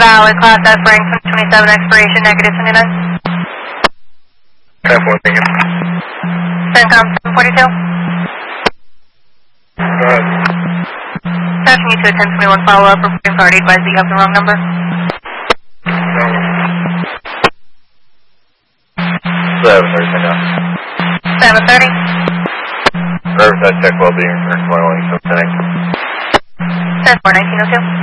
Valley, Class F, rank 27, expiration negative 79. 10-4, thank you. CENTCOM 742. Go ahead. Passing you to a 1021 follow-up, reporting party, advise that you have the wrong number. No. 730, thank you. 730. Riverside Tech Wellbeing, 21, so thanks. 10-4, 1902.